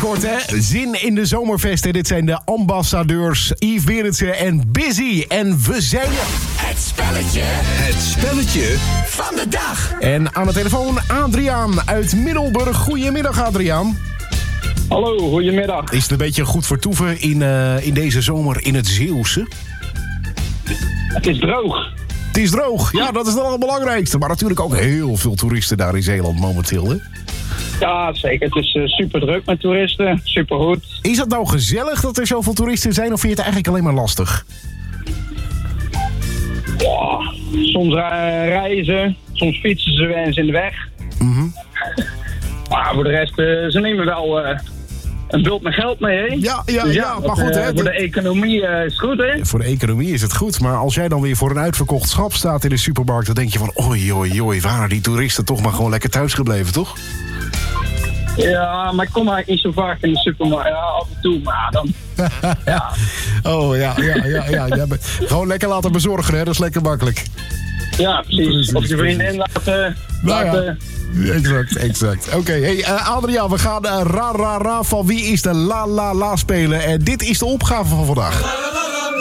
kort, hè? Zin in de zomerfesten. Dit zijn de ambassadeurs Yves Berendsen en Busy. En we zijn er. Het spelletje van de dag. En aan de telefoon Adriaan uit Middelburg. Goedemiddag, Adriaan. Hallo, goedemiddag. Is het een beetje goed vertoeven in deze zomer in het Zeeuwse? Het is droog. Het is droog, ja, dat is dan het belangrijkste. Maar natuurlijk ook heel veel toeristen daar in Zeeland momenteel, hè? Ja, zeker. Het is super druk met toeristen. Super goed. Is het nou gezellig dat er zoveel toeristen zijn, of vind je het eigenlijk alleen maar lastig? Soms reizen, soms fietsen ze eens in de weg. Maar voor de rest, ze nemen wel een bult met geld mee, hè? Ja, maar goed, hè? Voor de economie is het goed, hè? Voor de economie is het goed, maar als jij dan weer voor een uitverkocht schap staat in de supermarkt, dan denk je van, oei, waren die toeristen toch maar gewoon lekker thuis gebleven, toch? Ja, maar ik kom eigenlijk niet zo vaak in de supermarkt. Ja, af en toe, maar dan... ja. Oh, ja. Gewoon lekker laten bezorgen, hè? Dat is lekker makkelijk. Ja, precies. Of je vriendin laten... Ja. Exact. Oké, hey, Adriaan, we gaan ra van wie is de la spelen. En dit is de opgave van vandaag.